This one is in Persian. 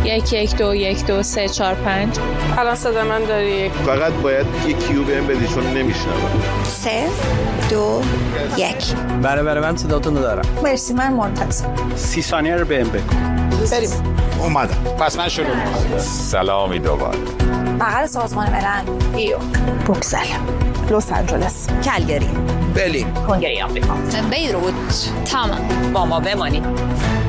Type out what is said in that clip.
1121234 5. الان صدا من داری؟ فقط باید یه کیو بهم بدی چون نمیشنوم. 3 2 1. بله من صداتون رو دارم. مرسی، من منتظر. 30 ثانیه رو بهم بگو. بریم. اومدم. پس من شروع می‌کنم. سلامی دوباره. بغل سازمان ملل. ایو. بروکسل. لس آنجلس. کلگری. برلین. کنگره آمریکا. بیروت. تمام. با ما بمانید.